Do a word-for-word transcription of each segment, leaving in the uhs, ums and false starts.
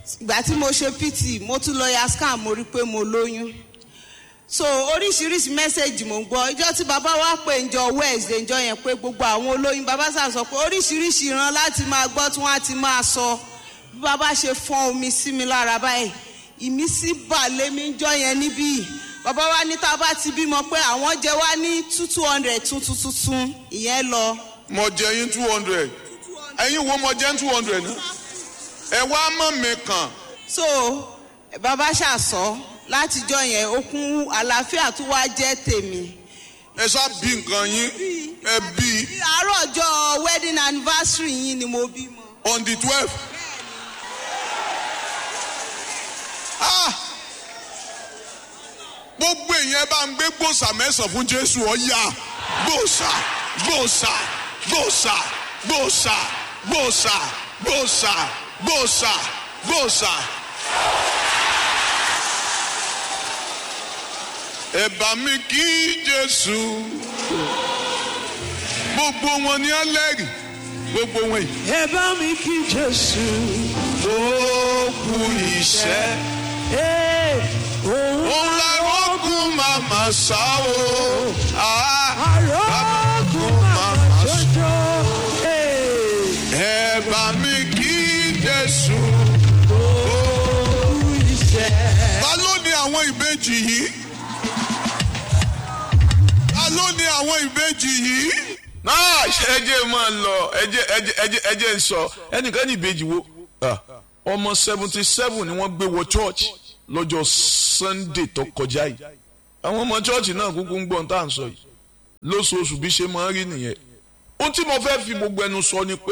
ìgbà tí mo ṣe P T mo tún lọ ya scan mo rí pé mo lóyún. So oríṣiríṣi mẹ́sẹ̀gì mo ń gbọ́ ìjọ tí bàbá wa pè ń jọ Wednesday ìjọ yẹn pé gbogbo àwọn olóyún bàbá sà sọ pé oríṣiríṣi ìran láti máa gbọ́ tí wọ́n á ti máa sọ bí bàbá ṣe fọ́n omi sí mi lára báyìí ìmísí bà lé mi ń jọ yẹn níbí bàbá wa ní tá a bá ti bímọ pé àwọn jẹ wá ní two two hundred tuntun tuntun ìyẹn lọ. mo jẹ yín two hundred ẹ̀yin wo mo jẹ two hundred náà ẹ wá mọ̀ mi kàn. So bàbá ṣàṣọ látijọ́ yẹn okun àlàáfíà tó wá jẹ́ tèmi. ẹ ṣá bí nǹkan yín ẹ bí. àárọ̀ ọjọ́ wedding anniversary yín ni mo bímọ. on the twelve. ah gbogbo èèyàn bá ń gbé gbòòsà mẹ́sàn-án fún Jésù ọ̀yà gbòòsà gbòòsà gbòòsà gbòòsà gbòòsà gbòòsà gbòòsà gbòòsà. ẹ bá mi kí Jésù gbogbo wọn ni ẹlẹ́rìí gbogbo wọn yìí. ẹ bá mi kí Jésù ó kú iṣẹ́ òun làrógùn màmá sá o àrógùn màmá jọjọ. ẹ bá mi kí Jésù ó kú iṣẹ́. ta ló ní àwọn ìbejì yìí? ló ní àwọn ìbejì yìí. náà ẹjẹ máa lọ ẹjẹ ẹjẹ ẹjẹ ẹjẹ ń sọ ẹnìkan ní ìbejì wo ọmọ seventy seven ni wọ́n gbé wọ church lọ́jọ́ Sunday tó kọjá yìí àwọn ọmọ church náà kúkú ń gbọ́n tá à ń sọ yìí lóṣooṣù bí ṣe máa ń rí nìyẹn. ohun tí mo fẹ́ fi gbogbo ẹnu sọ ni pé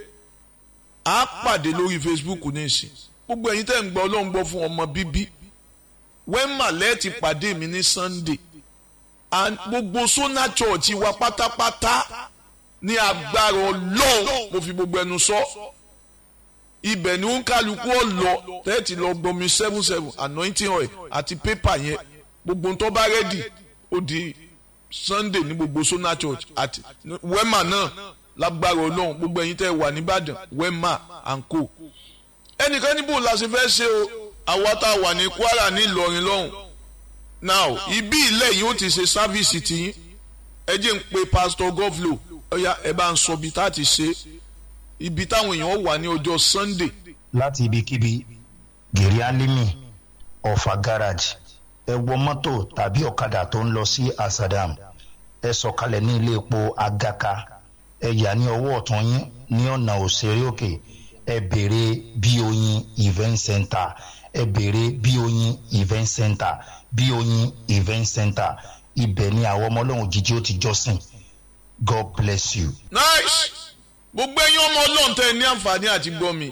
a pàdé lórí Facebook ní ìsìn gbogbo ẹ̀yin tẹ́ ń gbọ́ Ọlọ́run gbọ́ fún ọmọ bíbí wẹ́mà lẹ́ẹ̀tì pàdé mi ní Sunday and gbogbo Sona Church wa pátápátá ní agbára Ọlọ́run mo fi gbogbo ẹnu sọ ibẹ̀ ni ó ń kálukú ọ̀lọ́ tẹ́ẹ̀tì lọ gbomi seven seven anointing oil àti pépà yẹn gbogbo tó bá rẹ́dì ó di Sunday ní gbogbo Sona Church àti wema náà lágbára Ọlọ́run gbogbo ẹ̀yin tẹ́ wà nìbàdàn wema and co ẹnìkan níbo la ṣe fẹ́ ṣe o àwa tá a wà ní Kwara ní Ìlọrin lọ́hùn now ibi ilẹ̀ yìí ó ti ṣe sáfíìsì tiyín ẹ jẹ́ ń pe Pastor Govlo ọ̀ya ẹ bá ń sọ ibi tá a ti ṣe ibi táwọn èèyàn wà ní ọjọ́ Sunday. láti ibikíbi gèrè alimi ọ̀fà garage ẹ wọ mọ́tò tàbí ọ̀kadà tó ń lọ sí Asadam ẹ sọ̀kalẹ̀ ní ilé epo Agaka ẹ yà ní ọwọ́ ọ̀tún yín ní ọ̀nà òṣèré òkè ẹ béèrè bí oyin event center ẹ béèrè bí oyin event center bí oyin event center ibẹ̀ ni àwọn ọmọ Ọlọ́run jíjí ó ti jọ́sìn. God bless you. Nice. Gbogbo ẹ̀yin ọmọ Ọlọ́run tẹ́ ní àǹfààní àti gbọ́ mi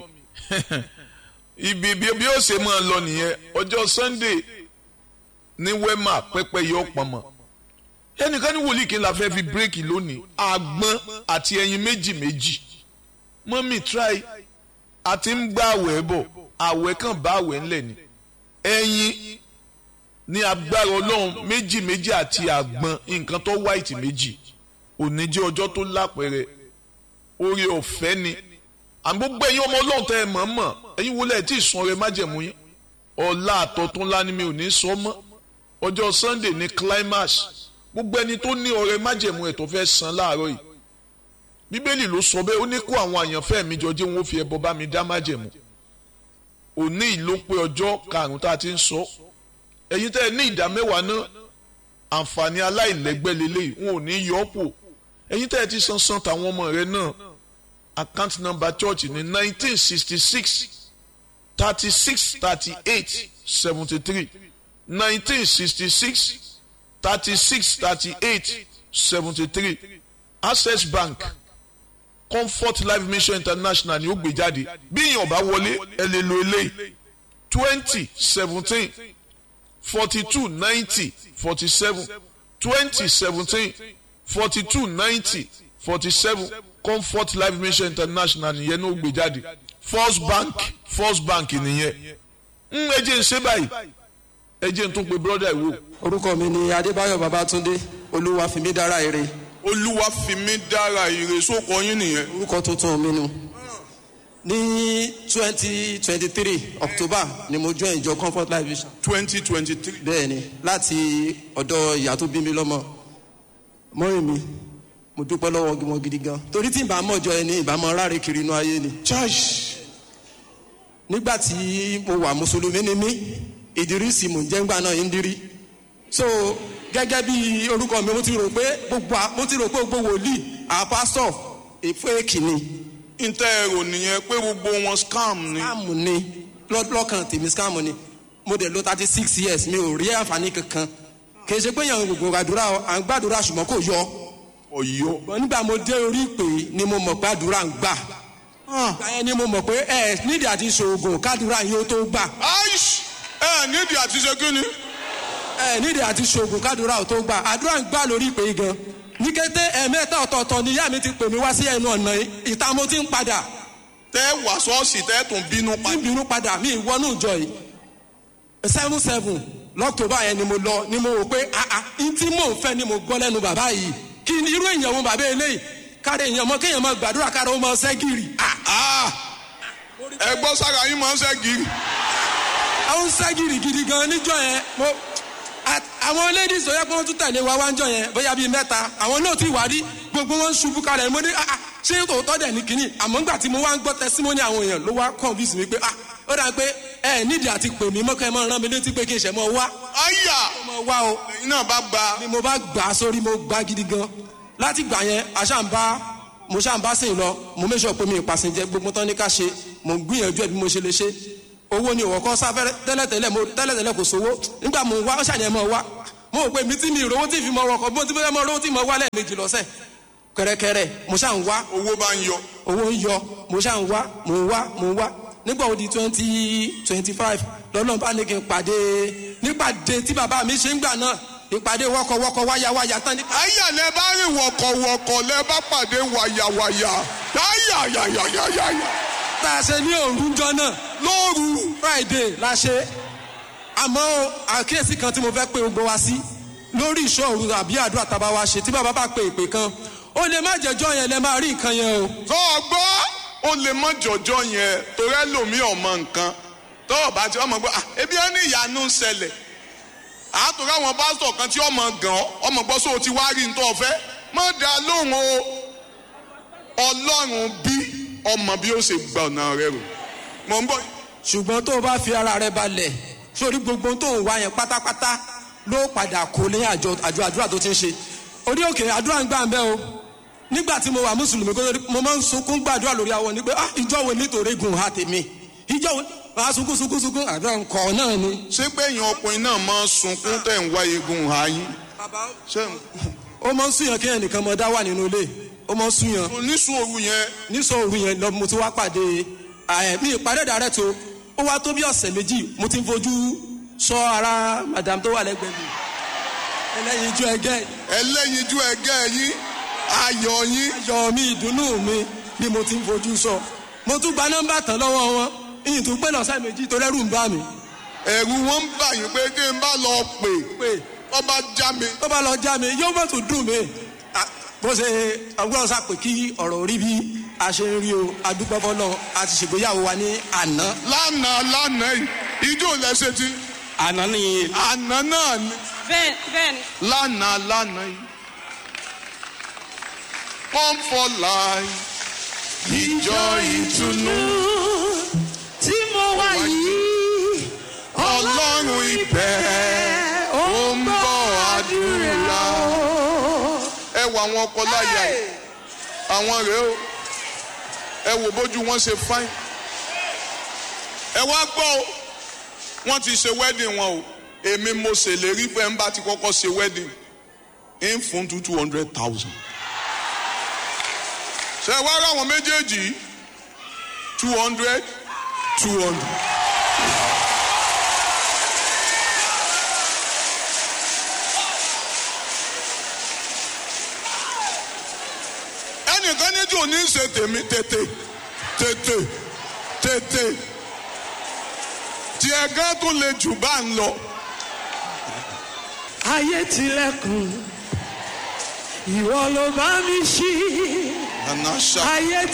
ibi bí ó ṣe máa lọ nìyẹn ọjọ́ Sunday ní wema pẹpẹ yọ pọnmọ ẹnìkan ní wòlíì kí n la fẹ́ fi bírèkì lónìí àgbọn àti ẹyin méjì méjì mọ́mí try àti ń gbá àwẹ̀ bọ̀ àwẹ̀ kan bá àwẹ̀ ńlẹ̀ ni ẹyin ní agbára Ọlọ́run méjì méjì àti àgbọn nǹkan tó white méjì òní jẹ́ ọjọ́ tó lápẹẹrẹ orí ọ̀fẹ́ ni àgbógbó ẹ̀yin ọmọ Ọlọ́run tẹ́ ẹ mọ̀ mọ̀ ẹ̀yin wọlé ẹ̀ tí ì sun ọrẹ májẹ̀mú yín ọ̀la àtọ̀tún ńlá ni mi ò ní sọ mọ́ ọjọ́ Sunday ní climax gbogbo ẹni tó ní ọrẹ májẹ̀mú ẹ̀ tó fẹ́ san láàárọ̀ yìí Bíbélì ló sọ bẹ́ẹ̀ ó ní kó àwọn àyànfẹ́ mi jọ jẹ́ wọn ó fi ẹbọ bá mi dá májẹ̀mú òní ìló pé ọjọ́ karùn-ún tá a ti ń sọ ẹ̀yin tẹ́ ẹ ní ìdá mẹ́wàá náà àǹfààní aláìlẹ́gbẹ́ lélẹ́yìí wọn ò ní yọ ọ́ pò ẹ̀yin tẹ́ ẹ ti san san tàwọn ọmọ rẹ náà account number church ní nineteen sixty six thirty six thirty eight seventy three nineteen sixty six thirty six thirty eight seventy three Access Bank Comfort Life Mission International ni ó gbé jáde bí èèyàn bá wọlé ẹ lè lo eléyìí twenty seventeen forty two ninety forty seven twenty seventeen forty two ninety forty seven Comfort Life Mission International nìyẹn ní ó gbé jáde First Bank First Bank nìyẹn ń ẹ jẹ́ ń ṣe báyìí ẹ jẹ́ ń tún pe brother ìwò. orúkọ mi ni Adébáyọ̀ Babátúndé Olúwafìmídára ire. Olúwafìmídára ire sókọ yín nìyẹn. orúkọ tuntun mi nu. ní twenty twenty three October ni mo join ìjọ Comfort Life Vision. twenty twenty three. bẹ́ẹ̀ni láti ọ̀dọ̀ ìyá tó bí mi lọ́mọ mọ́rin mi mo dúpẹ́ lọ́wọ́ wọn gidi gan torí tí ìbá mọ̀jọ ẹni ìbá mọ ráre kiri inú ayé ni. church. nígbà tí mo wà mùsùlùmí ni mí ìdírísì mò ń jẹ́ ńgbà náà ìdírí so gẹ́gẹ́ bí orúkọ mi mo ti rò pé gbogbo mo ti rò pé gbogbo wòlíì àpásọ̀ èféèkì ni. ntẹ́ ẹ̀rọ nìyẹn pé gbogbo wọn scam ni. scam ni lọ́kàn tèmi scam ni mo dẹ̀ lò thirty six years mi ò rí àǹfààní kankan kì í ṣe pé yàn gbogbo àdúrà à ń gbàdúrà ṣùgbọ́n kò yọ. ọ̀yọ́. nígbà mo dé orí ìpè ni mo mọ̀ pé àdúrà ń gbà. báyẹn ni mo mọ̀ pé ẹ nídìí àti ṣoògùn kádùrà yóò tó gbà. aish ẹ nídìí àti ṣe kí ni. ẹ nídìí àti ṣoògùn kádùrà ò tó gbà àdúrà ń gbà lórí ìpè gan. ní kété ẹ̀ẹ̀mẹ́ta ọ̀tọ̀ọ̀tọ̀ ni ìyá mi ti pè mí wá sí ẹnu ọ̀nà ìta mo ti ń padà. tẹ́ wà sọ́ọ̀sì tẹ́ tún bínú padà. ń bínú padà mi ìwọ́nú ìjọ yìí seven seven lọ́kítọ́bà yẹn ni mo lọ ni mo rò pé àà n tí mò ń fẹ́ ni mo gbọ́ lẹ́nu bàbá yìí kí ni irú èèyàn wo bàbá eléyìí káre èèyàn mọ kéèyàn mọ gbàdúrà káre ó mọ ṣẹ́gìrì. ẹ gbọ́ sára yín mọ̀ ń ṣẹ́gìrì. àwọn ṣẹ́gìrì gidi gan níjọ́ yẹn mo àwọn ladies tó yẹ kó wọ́n tún tẹ̀lé wa wá ń jọ yẹn bóyá bíi mẹ́ta àwọn náà ti wá rí gbogbo wọn ṣubú kalẹ̀ mo ní ṣé tòótọ́ dẹ̀ ní kínní àmọ́ ńgbà tí mo wá ń gbọ́ testimony àwọn èèyàn ló wá convince mi pé ó dà pé ẹ nídìí àti pè mí mọ́kẹ́ mọ́ rán mi létí pé kí n ṣe mọ́ wá. àyà mo wá o. ẹ̀yin náà bá gba. ni mo bá gbà á sórí mo gbà gidi gan láti gbà yẹn àṣàǹbá mo ṣàǹbá sìn lọ mo make sure pé mi ìpàsìn jẹ gbogbo tán ní ká ṣe mo ń gbìyànjú ẹ bí mo ṣe lè ṣe owó ni òwò kan sáfẹ́rẹ́ tẹ́lẹ̀tẹ́lẹ̀ mo tẹ́lẹ̀tẹ́lẹ̀ kò sówó nígbà mo wá ṣàyẹn mo wá mo rò pé mi tí mi ìrówó tí fi mọ ọkọ̀ bó ti fẹ́ mọ owó tí mo wá lẹ́ẹ̀mejì lọ́sẹ̀ kẹrẹkẹrẹ mo ṣà ń wá. owó bá ń yọ. owó ń yọ mo ṣà ń wá mo ń wá mo ń wá nígbà wo di twenty twenty five lọ́nà bá ní kí n pàdé nípàdé tí bàbá mi ṣe ń gbà náà ìpàdé wọkọ̀wọkọ̀ wáyàwáyà tán. àyà lẹ bá rìn wọ̀kọ̀wọ̀kọ̀ lẹ bá pàdé wàyàwàyà táyàyàyàyàyà. tá a ṣe ní òrùjọ náà lóru friday la ṣe àmọ́ àkíyèsí kan tí mo fẹ́ pé gbogbo wa sí lórí ìṣòro àbí àdúrà tàbá wa ṣe tí bàbá bá pe ìpè kan ó lè má jẹjọ́ yẹn lẹ máa rí nǹkan yẹn o. tó o gbọ́ ó lè mọ jọjọ yẹn torí ẹlòmíì ọmọ nǹkan tó o bá ti ọmọ gbọ́ ebi ẹni ìyanu ń ṣẹlẹ̀ àtúrò àwọn pásítọ̀ kan tí ọmọ gan ọmọ gbọ́ sóò ti wá rí ní tó o fẹ́ mọ̀ dá lóhùn o ọlọ́run bí ọmọ bí ó ṣe gba ọ̀nà rẹ rò mọ̀ ń bọ̀. ṣùgbọ́n tó o bá fi ara rẹ balẹ̀ sórí gbogbo tó ń wá yẹn pátápátá ló padà kó lé àjọ àdúrà tó ti ń ṣe orí òkè àdúrà ń gbà ń bẹ́ o nígbà tí mo wà mùsùlùmí kó mo máa ń sunkún gbàdúrà lórí àwọn ni pé ah ìjọ wo nítorí gùn ha tèmi ìjọ wo máa sunkún sunkún sunkún àdúrà ńkọ náà ni. ṣé pé èèyàn ọkùnrin náà máa ń sunkún tẹ̀ ń wá egun ha yín. ó máa ń súnyàn kéèyàn nìkan mọ dá wà nínú ilé ó máa ń súnyàn. nísòòrù yẹn. nísòòrù yẹn lọ mo ti wá pàdé mi ìpàdé dàrẹ́ tó ó wá tó bí ọ̀sẹ̀ méjì mo ti ń fojú sọ ara madam tó wà lẹ́gbẹ̀ẹ́ mi ẹlẹ́yinjú ẹgẹ́. ẹlẹ́yinjú ẹgẹ́ yín ayọ̀ yín. ayọ̀ mi ìdùnnú mi ni mo ti ń fojú sọ mo tún gba nọ́mbà tán lọ́wọ́ wọn ìyìn tó pé lọ́sẹ̀ méjì tó lẹ́rù ń bá mi. ẹ̀rù wọn ń bà yín pé kí n bá lọ pè pé tó bá já mi. tó bá lọ já mi yóò mọ̀ tó dùn mí. bó ṣe ọgbọ́n sá pé kí ọ̀rọ̀ rí bí a ṣe ń rí o adúpẹ́ fọ́lọ́ a ti ṣègbéyàwó wa ní àná. lánàá lánàá yìí ijó lẹ́sẹ̀ tí. àná ni. àná náà ni. bẹ́ẹ̀ bẹ́ẹ̀ ni. lánàá lánàá yìí. come for life. ìjọ ìtùnú. tí mo wá yìí ọlọ́run ìbẹ̀ ó ń bọ̀ àdúrà. ẹ wo àwọn ọkọ láyà ẹ àwọn rèé o ẹ wò bójú wọn ṣe fáìn. ẹ wá gbọ́ o wọ́n ti ṣe wedding wọn o èmi mo ṣèlérí pé ń bá ti kọ́kọ́ ṣe wedding ń fún two two hundred thousand. ṣe wá rà wọn méjèèjì two hundred two hundred. ẹnìkan ní tí ò ní ṣe tèmi tètè tètè tètè tí ẹgá tó le jù bá ń lọ. ayé tilẹ̀kùn ìwọ ló bá mi ṣí ayé